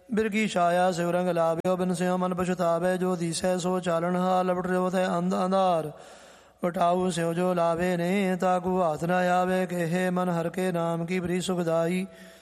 ਬਿਰਗੀ ਛਾਇਆ ਸਿਉ ਰੰਗ ਲਾਵਿਓ ਬਿਨ ਸਿਉ ਮਨ ਪਛਤਾਵੇ ਜੋ ਦੀਸੈ ਸੋ ਚਾਲਣ ਹਾ ਲਪਟ ਰਿਓ ਥੈ ਅੰਧ ਅੰਧਾਰ ਵਟਾਊ ਸਿਉ ਜੋ ਲਾਵੇ ਨੇ ਤਾਕੂ ਹਾਥ ਨਾ ਆਵੇ ਕਹੇ ਮਨ ਹਰ ਕੇ ਨਾਮ ਕੀ ਬਰੀ ਸੁਖਦਾਈ